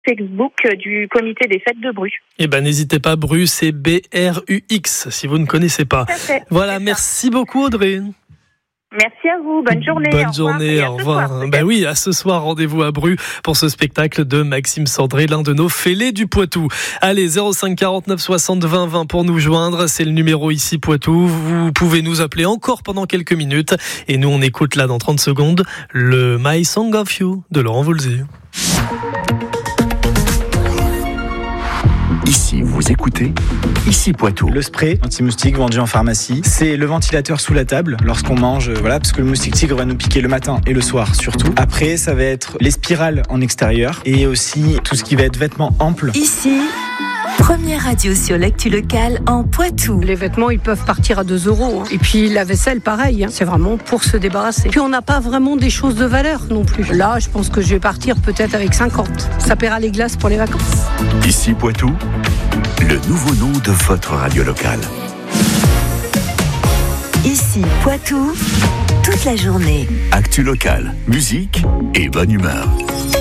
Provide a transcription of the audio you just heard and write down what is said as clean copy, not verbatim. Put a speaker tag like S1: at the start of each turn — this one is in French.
S1: Facebook du comité des fêtes de Bru.
S2: Eh ben, n'hésitez pas, Bru, c'est BRUX, si vous ne connaissez pas.
S1: Tout à fait,
S2: Voilà, merci beaucoup, Audrey.
S1: Merci à vous, bonne journée.
S2: Bonne journée, au revoir. Ben oui, à ce soir, rendez-vous à Bru pour ce spectacle de Maxime Cendré, l'un de nos fêlés du Poitou. Allez, 05 49 60 20 20 pour nous joindre, c'est le numéro ici Poitou. Vous pouvez nous appeler encore pendant quelques minutes et nous on écoute là dans 30 secondes le My Song of You de Laurent Voulzy.
S3: Ici, vous écoutez Ici Poitou.
S4: Le spray anti-moustique vendu en pharmacie, c'est le ventilateur sous la table lorsqu'on mange, parce que le moustique tigre va nous piquer le matin et le soir surtout. Après, ça va être les spirales en extérieur et aussi tout ce qui va être vêtements amples.
S5: Ici, première radio sur l'actu locale en Poitou.
S6: Les vêtements, ils peuvent partir à 2 €. Et puis la vaisselle, pareil. C'est vraiment pour se débarrasser. Puis on n'a pas vraiment des choses de valeur non plus. Là, je pense que je vais partir peut-être avec 50. Ça paiera les glaces pour les vacances.
S3: Ici Poitou, le nouveau nom de votre radio locale.
S5: Ici, Poitou, toute la journée.
S3: Actu locale, musique et bonne humeur.